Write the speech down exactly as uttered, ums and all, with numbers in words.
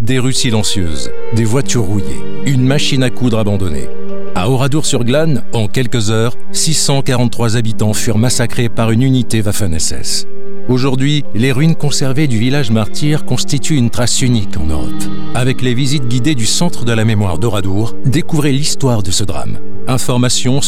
Des rues silencieuses, des voitures rouillées, une machine à coudre abandonnée. À Oradour-sur-Glane, en quelques heures, six cent quarante-trois habitants furent massacrés par une unité Waffen-S S. Aujourd'hui, les ruines conservées du village martyr constituent une trace unique en Europe. Avec les visites guidées du Centre de la mémoire d'Oradour, découvrez l'histoire de ce drame. Informations